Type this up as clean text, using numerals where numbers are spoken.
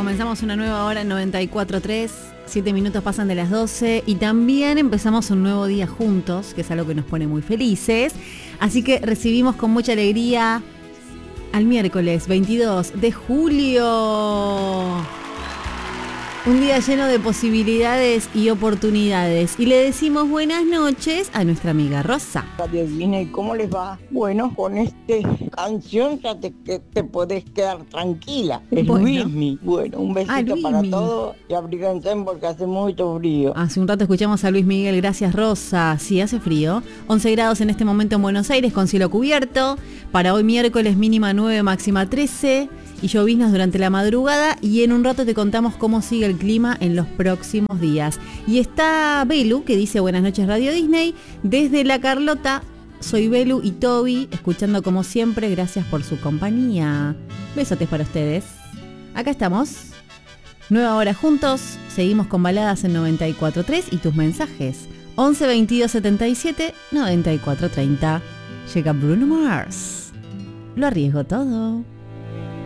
comenzamos una nueva hora en 94.3, 7 minutos pasan de las 12 y también empezamos un nuevo día juntos, que es algo que nos pone muy felices. Así que recibimos con mucha alegría al miércoles 22 de julio. Un día lleno de posibilidades y oportunidades. Y le decimos buenas noches a nuestra amiga Rosa. Radio Disney, ¿cómo les va? Bueno, con esta canción ya te podés quedar tranquila. Es Luismi. Bueno, un besito para todos y abríguense porque hace mucho frío. Hace un rato escuchamos a Luis Miguel, gracias Rosa. Sí, hace frío. 11 grados en este momento en Buenos Aires con cielo cubierto. Para hoy miércoles mínima 9, máxima 13. Y lloviznas durante la madrugada y en un rato te contamos cómo sigue el clima en los próximos días. Y está Belu, que dice buenas noches Radio Disney, desde La Carlota. Soy Belu y Toby, escuchando como siempre, gracias por su compañía. Besotes para ustedes. Acá estamos, nueva hora juntos, seguimos con baladas en 94.3 y tus mensajes 11 22 77 94 30. Llega Bruno Mars, lo arriesgo todo.